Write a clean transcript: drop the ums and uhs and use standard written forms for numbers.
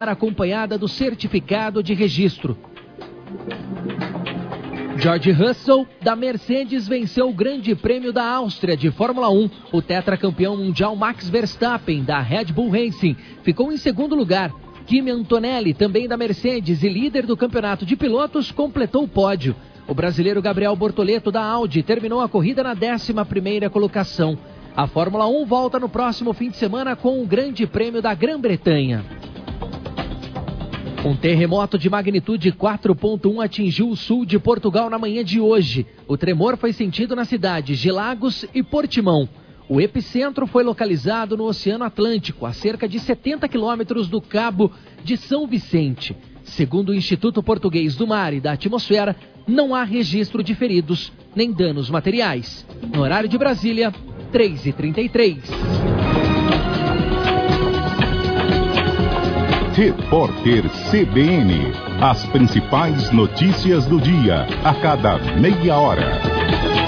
acompanhada do certificado de registro. George Russell, da Mercedes, venceu o Grande Prêmio da Áustria de Fórmula 1. O tetracampeão mundial Max Verstappen, da Red Bull Racing, ficou em segundo lugar. Kimi Antonelli, também da Mercedes e líder do campeonato de pilotos, completou o pódio. O brasileiro Gabriel Bortoleto, da Audi, terminou a corrida na 11ª colocação. A Fórmula 1 volta no próximo fim de semana com o Grande Prêmio da Grã-Bretanha. Um terremoto de magnitude 4.1 atingiu o sul de Portugal na manhã de hoje. O tremor foi sentido nas cidades de Lagos e Portimão. O epicentro foi localizado no Oceano Atlântico, a cerca de 70 quilômetros do Cabo de São Vicente. Segundo o Instituto Português do Mar e da Atmosfera, não há registro de feridos nem danos materiais. No horário de Brasília, 3h33. Repórter CBN. As principais notícias do dia, a cada meia hora.